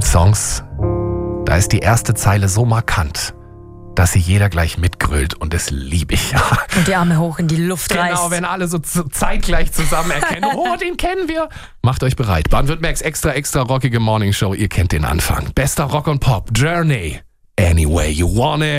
Songs, da ist die erste Zeile so markant, dass sie jeder gleich mitgrölt und das liebe ich. Und die Arme hoch in die Luft reißt. Genau, wenn alle so zeitgleich zusammen erkennen, oh, den kennen wir. Macht euch bereit. Baden-Württembergs extra rockige Morningshow. Ihr kennt den Anfang. Bester Rock und Pop. Journey. Any way you want it.